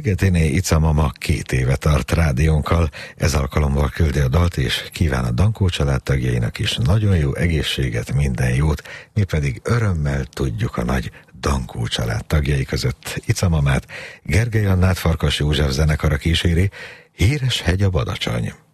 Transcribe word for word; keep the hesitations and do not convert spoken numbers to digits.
Szigetiné Ica mama két éve tart rádiónkkal, ez alkalommal küldi a dalt, és kíván a Dankó család tagjainak is nagyon jó egészséget, minden jót, mi pedig örömmel tudjuk a nagy Dankó család tagjai között Ica mamát, Gergely Annát Farkas József zenekara kíséri, Híres hegy a Badacsony.